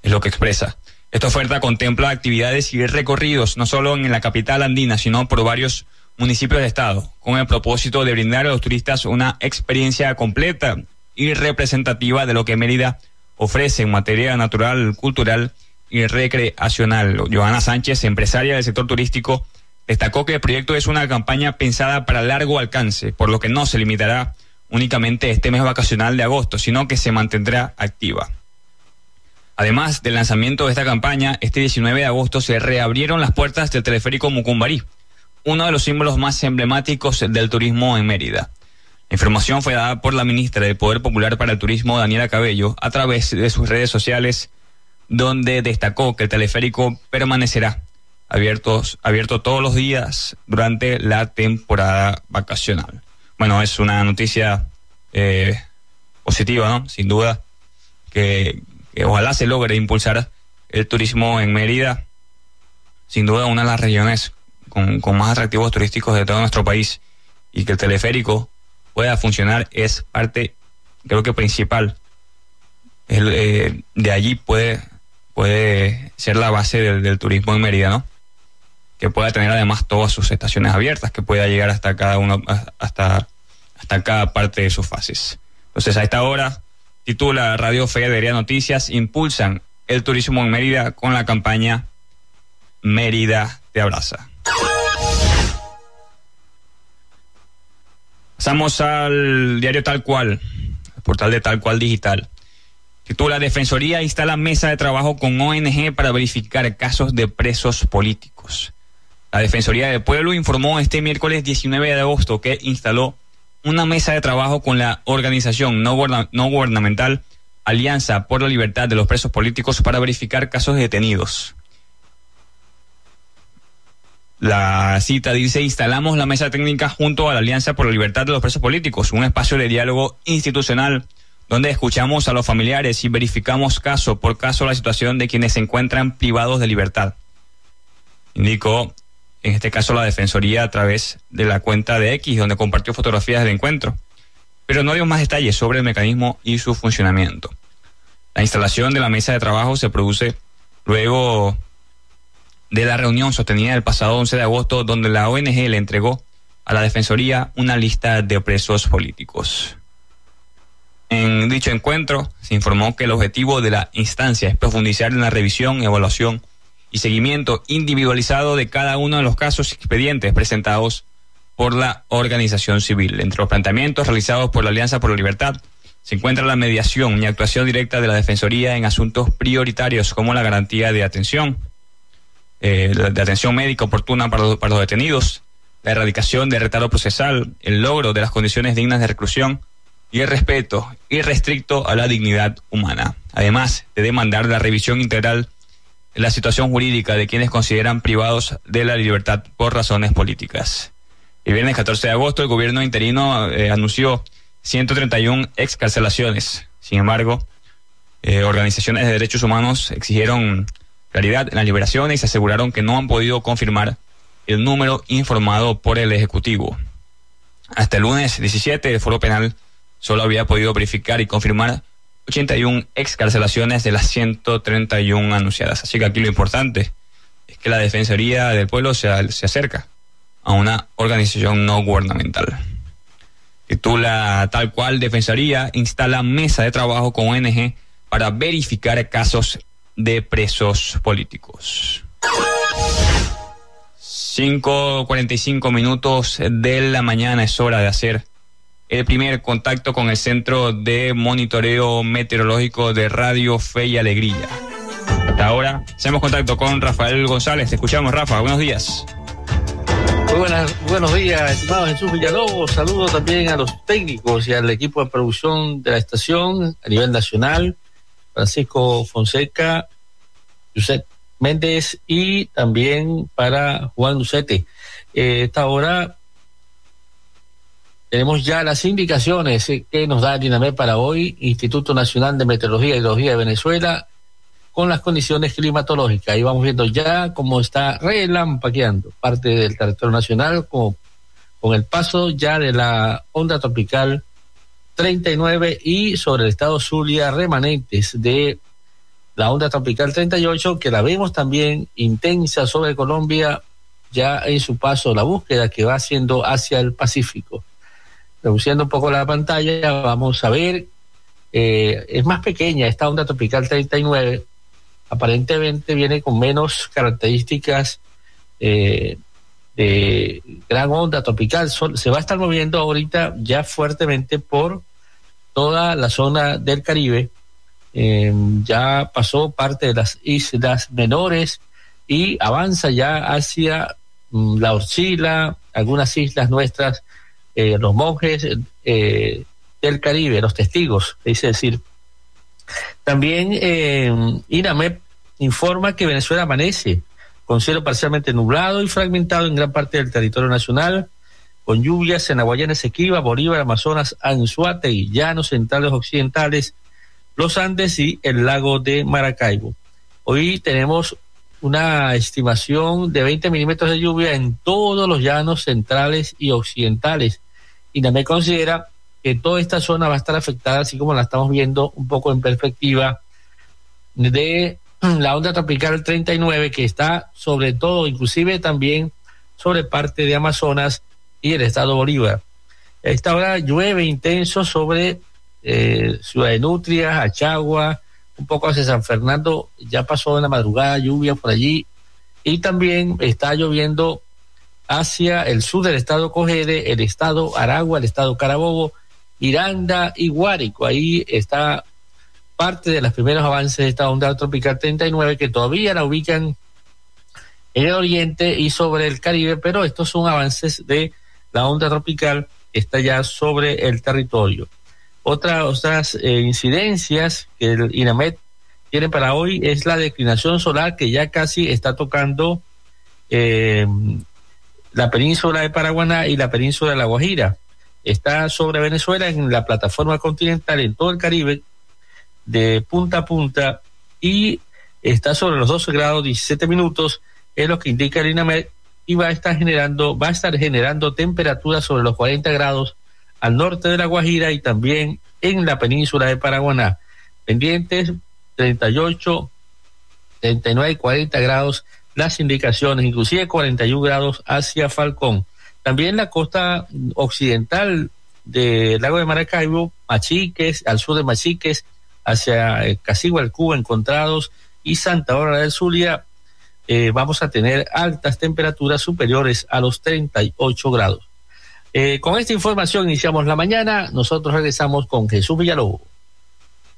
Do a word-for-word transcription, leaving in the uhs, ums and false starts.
es lo que expresa. Esta oferta contempla actividades y recorridos no solo en la capital andina, sino por varios municipios del estado, con el propósito de brindar a los turistas una experiencia completa y representativa de lo que Mérida ofrece en materia natural, cultural y recreacional. Johanna Sánchez, empresaria del sector turístico, destacó que el proyecto es una campaña pensada para largo alcance, por lo que no se limitará únicamente este mes vacacional de agosto, sino que se mantendrá activa. Además del lanzamiento de esta campaña, este diecinueve de agosto se reabrieron las puertas del teleférico Mucumbarí, uno de los símbolos más emblemáticos del turismo en Mérida. La información fue dada por la ministra del Poder Popular para el Turismo, Daniela Cabello, a través de sus redes sociales, donde destacó que el teleférico permanecerá abiertos, abierto todos los días durante la temporada vacacional. Bueno, es una noticia eh, positiva, ¿no? Sin duda, que, que ojalá se logre impulsar el turismo en Mérida, sin duda una de las regiones con, con más atractivos turísticos de todo nuestro país, y que el teleférico pueda funcionar es parte, creo que principal. El, eh, de allí puede, puede ser la base del, del turismo en Mérida, ¿no? Que pueda tener además todas sus estaciones abiertas, que pueda llegar hasta cada uno, hasta, hasta cada parte de sus fases. Entonces, a esta hora, titula Radio Fe de Heredia Noticias, impulsan el turismo en Mérida con la campaña Mérida te abraza. Pasamos al diario Tal Cual, el portal de Tal Cual Digital. Titula: Defensoría instala mesa de trabajo con O N G para verificar casos de presos políticos. La Defensoría del Pueblo informó este miércoles diecinueve de agosto que instaló una mesa de trabajo con la organización no, guarda, no gubernamental Alianza por la Libertad de los Presos Políticos para verificar casos de detenidos. La cita dice: instalamos la mesa técnica junto a la Alianza por la Libertad de los Presos Políticos, un espacio de diálogo institucional donde escuchamos a los familiares y verificamos caso por caso la situación de quienes se encuentran privados de libertad. Indicó, en este caso, la Defensoría a través de la cuenta de X, donde compartió fotografías del encuentro, pero no dio más detalles sobre el mecanismo y su funcionamiento. La instalación de la mesa de trabajo se produce luego de la reunión sostenida el pasado once de agosto, donde la O N G le entregó a la Defensoría una lista de presos políticos. En dicho encuentro se informó que el objetivo de la instancia es profundizar en la revisión, evaluación y seguimiento individualizado de cada uno de los casos y expedientes presentados por la organización civil. Entre los planteamientos realizados por la Alianza por la Libertad se encuentra la mediación y actuación directa de la Defensoría en asuntos prioritarios como la garantía de atención, eh, de atención médica oportuna para los, para los detenidos, la erradicación de retardo procesal, el logro de las condiciones dignas de reclusión y el respeto irrestricto a la dignidad humana. Además de demandar la revisión integral de la situación jurídica de quienes consideran privados de la libertad por razones políticas. El viernes catorce de agosto el gobierno interino eh, anunció ciento treinta y uno excarcelaciones. Sin embargo, eh, organizaciones de derechos humanos exigieron claridad en las liberaciones y se aseguraron que no han podido confirmar el número informado por el Ejecutivo. Hasta el lunes diecisiete, el Foro Penal solo había podido verificar y confirmar ochenta y uno excarcelaciones de las ciento treinta y uno anunciadas. Así que aquí lo importante es que la Defensoría del Pueblo se, se acerca a una organización no gubernamental. Titula Tal Cual: Defensoría instala mesa de trabajo con O N G para verificar casos de presos políticos. cinco cuarenta y cinco minutos de la mañana, es hora de hacer el primer contacto con el Centro de Monitoreo Meteorológico de Radio Fe y Alegría. Hasta ahora hacemos contacto con Rafael González. Te escuchamos, Rafa. Buenos días. Muy buenas, buenos días, estimado Jesús Villalobos. Saludos también a los técnicos y al equipo de producción de la estación a nivel nacional, Francisco Fonseca, José Méndez, y también para Juan Lucete. Eh, esta hora tenemos ya las indicaciones que nos da DINAMET para hoy, Instituto Nacional de Meteorología y Hidrología de Venezuela, con las condiciones climatológicas. Ahí vamos viendo ya cómo está relampaqueando parte del territorio nacional, con, con el paso ya de la onda tropical treinta y nueve y sobre el estado Zulia remanentes de la onda tropical treinta y ocho, que la vemos también intensa sobre Colombia, ya en su paso, la búsqueda que va haciendo hacia el Pacífico. Reduciendo un poco la pantalla, vamos a ver, eh, es más pequeña esta onda tropical treinta y nueve, aparentemente viene con menos características eh, de gran onda tropical, se va a estar moviendo ahorita ya fuertemente por toda la zona del Caribe. Eh, ya pasó parte de las islas menores y avanza ya hacia mm, la Orchila, algunas islas nuestras, eh, los monjes eh, del Caribe, los testigos, es decir. También eh, INAMEP informa que Venezuela amanece con cielo parcialmente nublado y fragmentado en gran parte del territorio nacional, con lluvias en la Guayana Esequiba, Bolívar, Amazonas, Anzoátegui, llanos centrales occidentales, los Andes y el lago de Maracaibo. Hoy tenemos una estimación de veinte milímetros de lluvia en todos los llanos centrales y occidentales. INAMEP considera que toda esta zona va a estar afectada, así como la estamos viendo un poco en perspectiva, de la onda tropical treinta y nueve, que está sobre todo, inclusive también sobre parte de Amazonas y el estado Bolívar. A esta hora llueve intenso sobre eh, Ciudad de Nutria, Achagua, un poco hacia San Fernando, ya pasó en la madrugada lluvia por allí, y también está lloviendo hacia el sur del estado Cogede, el estado Aragua, el estado Carabobo, Miranda y Guárico. Ahí está parte de los primeros avances de esta onda tropical treinta y nueve, que todavía la ubican en el oriente y sobre el Caribe, pero estos son avances de la onda tropical que está ya sobre el territorio. Otra, otras eh, incidencias que el INAMET tiene para hoy es la declinación solar, que ya casi está tocando eh, la península de Paraguaná y la península de La Guajira. Está sobre Venezuela en la plataforma continental, en todo el Caribe, de punta a punta, y está sobre los doce grados diecisiete minutos, es lo que indica el INAMET, y va a estar generando, va a estar generando temperaturas sobre los cuarenta grados al norte de La Guajira y también en la península de Paraguaná. Pendientes treinta y ocho, treinta y nueve y cuarenta grados las indicaciones, inclusive cuarenta y uno grados hacia Falcón. También la costa occidental del lago de Maracaibo, Machiques, al sur de Machiques, hacia eh, Casigualcúa, Encontrados y Santa Bárbara del Zulia, eh, vamos a tener altas temperaturas superiores a los treinta y ocho grados. Eh, con esta información iniciamos la mañana. Nosotros regresamos con Jesús Villalobos.